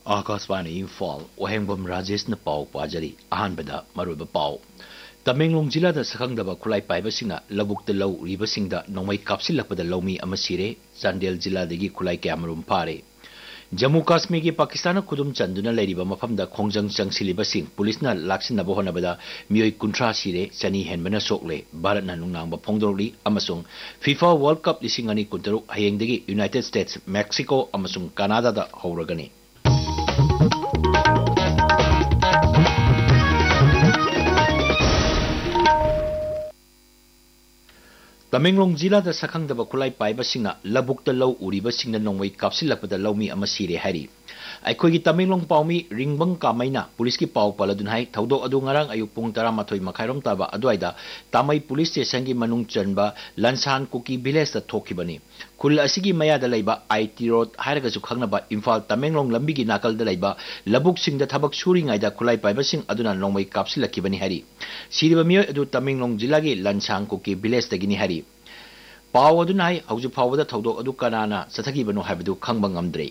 आकाशवाणी इम्फाल ओहेंबम राजेश न पाव पाजरी अहानबदा मरुब पाव तमेंगलों जिला the सखंगदबा खुलाई पाइबसिंगना लबुक the लौ रिबसिंगदा नोंमै कापसिलपदा लौमी अमा सिरे चांदेल जिला दगी खुलाई कैमरुम पारे जम्मू काश्मीर की पाकिस्तान खुदुम चंदुना लेरिबा मफमदा खोंजंग चंगसिलिबसिंग पुलिसना लाक्सिनबो होनबदा मियोय कुंट्रा सिरे चनी हेनबना सोकले भारतना नुंगनांगबा फोंगदोरली अमसुंग फीफा वर्ल्ड कप लिसिंग अनि कुंतरु हयेंगदगी यूनाइटेड स्टेट्स मेक्सिको अमसुंग कनाडा दा हौरगनी तमेंगलों जिला द सखंगदब खुलाई पाइबसिंगना लबुक द लौ उरिबसिंगना नोंमै कापसिलपदा लौमी अमा सिरे हारि अखोगी तमेंगलों पाउमी रिंगबंग कामैना पुलिस की पाउ पलदुन हाई थौदो अदु ngarang ayuk pung 12 मखाइरोम ताबा अदुवाइदा तामै पुलिस स्टेशन की मनुंग चनबा लनसान कुकी विलेज द थोखिबनी खुल असिगी मयादा लैबा आईटी रोड हाइरगसु खंगनबा इम्फाल तमेंगलों लंबी की नाकल द लैबा लबुक सिंग द थबक सुरिंगाइदा खुलाई पाइबसिंग अदुना नोंमै कापसिलकिबनी हारि सिरिबा मियोय अदु तमेंगलों जिला की लनसान कुकी विलेज दगिनी हारि पाव अदुना हाई हौजु फावदा थौदो अदु कनाना सथगिबनो हाइबदु खंगबा ngamdre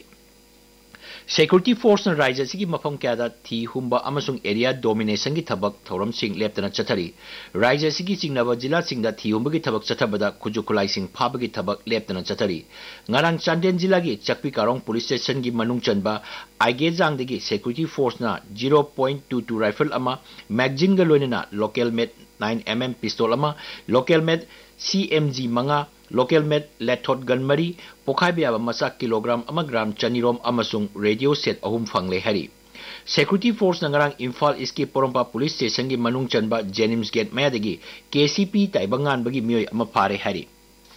Security Force na Raija sigi mafam kaya thi humba amasung area domination ki thabak thoram sing leptana chathari Raija sigi chingnaba jila singda thi humba ki thabak chathabada kujukulai sing phaba ki thabak leptana chathari ngarang Chandyen jila gi Chakpi Karong police station gi manung chanba aige jangdagi Security Force na 0.22 rifle ama magazine ga loinana local made 9mm pistol ama local made CMG manga local made lethot gun mari pokhai bya masa kilogram ama gram chanirom amasung radio set ahum fangle hari Security Force nangarang Imphal iski porompa police station gi manung chanba Jennings Gate mayadagi KCP taibangan bagi mioy ama phare hari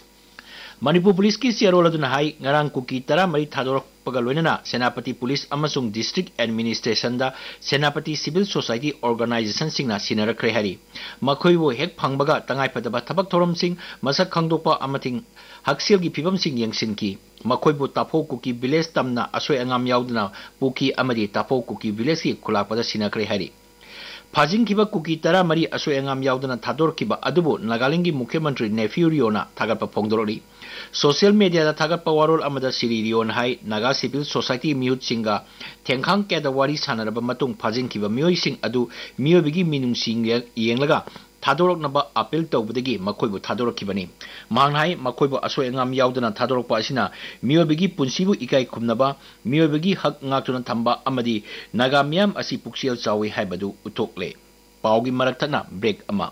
Manipur Police ki siarol aduna hai ngarang kuki tara mari thadorok pagaloinana Senapati Police amasung District Administration da Senapati Civil Society Organization singna sinarakre hari makhoi wo hek phangbaga tangai padaba thabak thorom sing masak khangdokpa amating haksil gi phibam sing yangsin ki makhoi bo tapo kuki village tamna asoi angam yaudna puki amadi tapo kuki village ki khulapada sinakre hari Fajing kiba kuki tara mari asoi angam yaudana thador kiba adubo Nagalingi Mukhyamantri Nephew Riona thagatpa phongdoroli Social media da thagatpa warol amada siri Rion hai Naga Civil Society miut singa thengkhang ke da wari sanaraba matung fajing kiba mioi sing adu mioi bigi minung sing yenglaga thadorok naba appeal tawbadagi makhoibu thadorokibani manghai makhoibu asoi angam yaudana thadorokpa asina mioi bigi punsibu ikai khumnaba mioi bigi hak ngaktuna thamba amadi naga miyam asi puksiel chawi haibadu utokle paugi maraktana break ama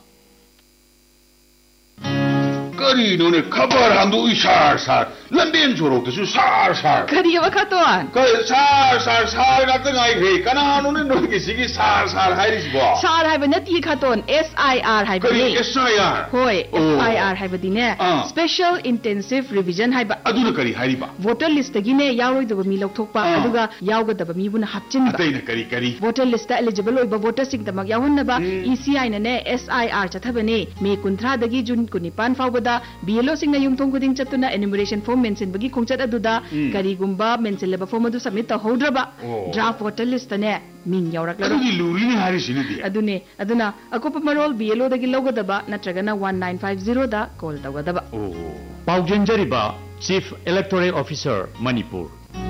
Kari nune kabar handu isar sar lambien jorok tu sar Kari apa katuan? Kari sar kata ngai he kana nune nune kisi ki sar hai risbo Sar hai benda tiga katuan SIR hai benda Kari SIR Hoi SIR hai benda ne Special Intensive Revision hai ba Aduna kari hai riba Voter list lagi ne yauroi daba mi lok thokpa aduga yauga daba mi buna hapchin ba Atai na kari Voter list ta eligible oi ba voter sing tamak yaun na ba ECI na ne SIR chathabane me kunthra dagi June kunipan fawba BLO sing na yung tungkuding chatuna enumeration form mention bagi kungchat aduda kari gumba mention leba form adu submit ta hodraba draft voter list ne min yaurak la Aduni luri ni hari sini dia aduna akopa marol BLO dagi logodaba natragana 1950 da call tawadaba Paujenjariba Chief Electoral Officer Manipur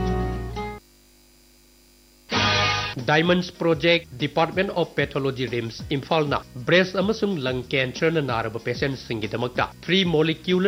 Diamonds Project Department of Pathology RIMS Imphal na breast amasung lung cancer na naraba patients singidamakta 3 molecular